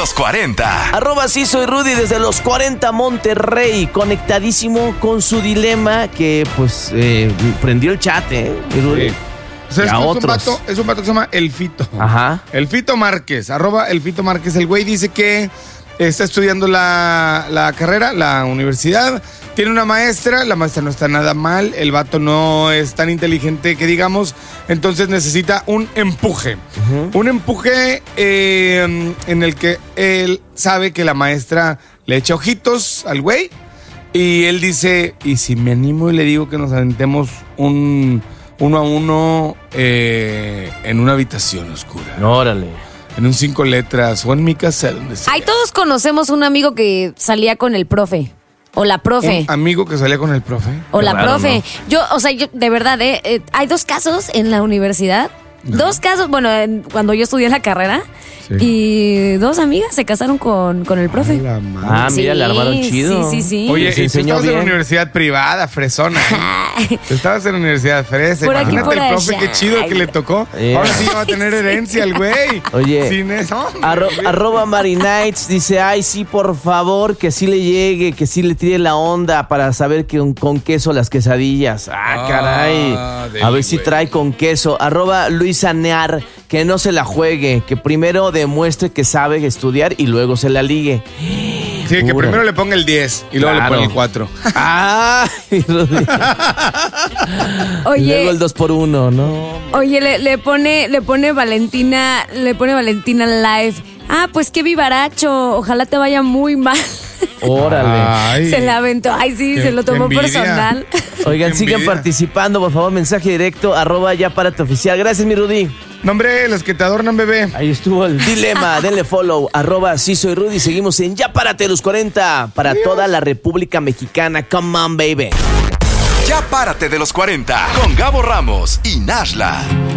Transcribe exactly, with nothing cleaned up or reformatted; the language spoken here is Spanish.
los cuarenta. Arroba sí soy Rudy desde los cuarenta Monterrey, conectadísimo con su dilema que pues eh, prendió el chat, ¿eh? Rudy. Sí. ¿Sabes Y a qué? Es un, otros. vato, es un vato que se llama El Fito. Ajá. El Fito Márquez, arroba El Fito Márquez. El güey dice que está estudiando la, la carrera, la universidad. Tiene una maestra, la maestra no está nada mal. El vato no es tan inteligente que digamos. Entonces necesita un empuje. Uh-huh. Un empuje eh, en el que él sabe que la maestra le echa ojitos al güey. Y él dice, ¿y si me animo y le digo que nos aventemos un... uno a uno eh, en una habitación oscura? Órale. En un cinco letras o en mi casa, donde sea. Ahí todos conocemos un amigo que salía con el profe. O la profe. Un amigo que salía con el profe. O Qué la raro, profe. ¿no? Yo, o sea, yo, de verdad, eh, eh, hay dos casos en la universidad. No. Dos casos, bueno, en- cuando yo estudié la carrera. Sí. Y dos amigas se casaron con, con el profe. La madre. Ah, mira, le armaron chido. Sí, sí, sí. Oye, se y tú enseñó estabas en bien. una universidad privada, fresona. ¿eh? Tú estabas en la universidad fresa. Por aquí, Imagínate por el profe, allá. qué chido que le tocó. Eh. Ahora sí va a tener herencia el güey. Oye, Sin eso. hombre. Arro, arroba Marinites dice, ay, sí, por favor, que sí le llegue, que sí le tire la onda para saber que con, con queso las quesadillas. Ah, Ah, caray. deli, A ver si güey. trae con queso. Arroba Luisa Near, que no se la juegue, que primero demuestre que sabe estudiar y luego se la ligue. Sí, que Pura. primero le ponga el diez y luego Claro. le pone el cuatro. Ah, y Oye, luego el dos por uno, ¿no? oye, le, le pone, le pone Valentina, le pone Valentina live. Ah, pues qué vivaracho. Ojalá te vaya muy mal. Órale. Ay. Se la aventó. Ay, sí, Qué- se lo qué tomó envidia. personal. Oigan, Qué sigan envidia. participando, por favor, mensaje directo, arroba ya párate oficial. Gracias, mi Rudy. Nombre, los que te adornan, bebé. Ahí estuvo el dilema, denle follow, arroba sí soy Rudy. Seguimos en Ya Párate los cuarenta para toda la República Mexicana. Come on, baby. Ya párate de los cuarenta con Gabo Ramos y Nashla.